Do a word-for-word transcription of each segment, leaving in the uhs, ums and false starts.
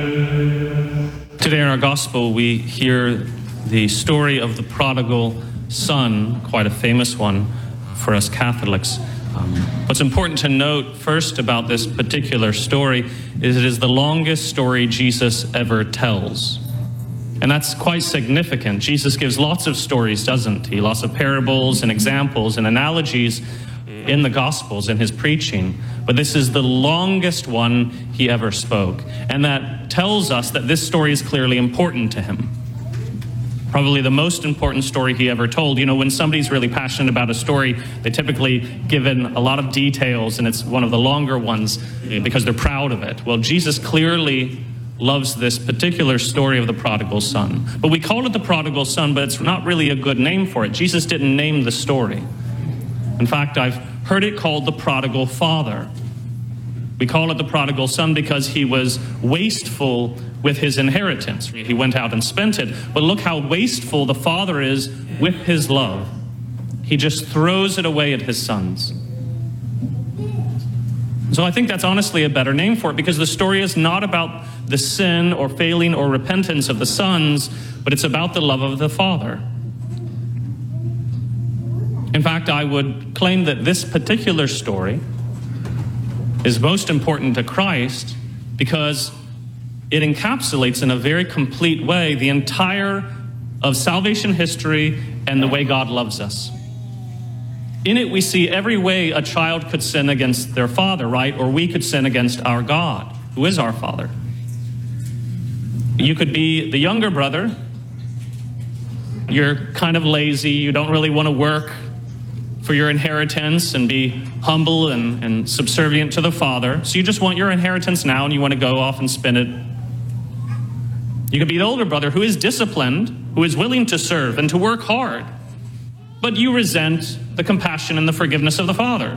Today in our gospel, we hear the story of the prodigal son, quite a famous one for us Catholics. Um, what's important to note first about this particular story is it is the longest story Jesus ever tells. And that's quite significant. Jesus gives lots of stories, doesn't he? Lots of parables and examples and analogies in the Gospels in his preaching. But this is the longest one he ever spoke. And that tells us that this story is clearly important to him. Probably the most important story he ever told. You know, when somebody's really passionate about a story, they typically give in a lot of details, and it's one of the longer ones because they're proud of it. Well, Jesus clearly loves this particular story of the prodigal son. But we call it the prodigal son, but it's not really a good name for it. Jesus didn't name the story. In fact, I've heard it called the prodigal father. We call it the prodigal son because he was wasteful with his inheritance. He went out and spent it. But look how wasteful the father is with his love. He just throws it away at his sons. So I think that's honestly a better name for it, because the story is not about the sin or failing or repentance of the sons, but it's about the love of the father. In fact, I would claim that this particular story is most important to Christ because it encapsulates in a very complete way the entire of salvation history and the way God loves us. In it, we see every way a child could sin against their father, right? Or we could sin against our God, who is our Father. You could be the younger brother. You're kind of lazy. You don't really want to work for your inheritance and be humble and, and subservient to the father. So you just want your inheritance now and you want to go off and spend it. You could be the older brother who is disciplined, who is willing to serve and to work hard, but you resent the compassion and the forgiveness of the father.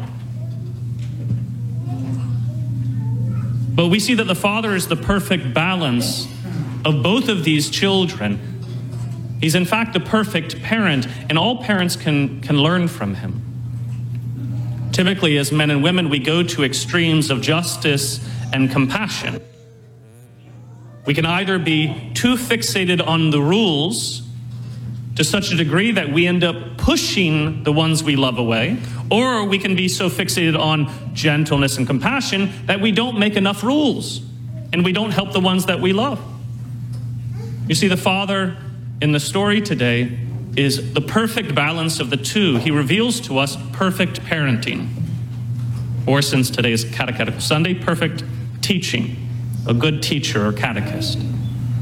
But we see that the father is the perfect balance of both of these children. He's in fact the perfect parent, and all parents can, can learn from him. Typically, as men and women, we go to extremes of justice and compassion. We can either be too fixated on the rules to such a degree that we end up pushing the ones we love away, or we can be so fixated on gentleness and compassion that we don't make enough rules and we don't help the ones that we love. You see, the father in the story today is the perfect balance of the two. He reveals to us perfect parenting, or since today is Catechetical Sunday, perfect teaching, a good teacher or catechist.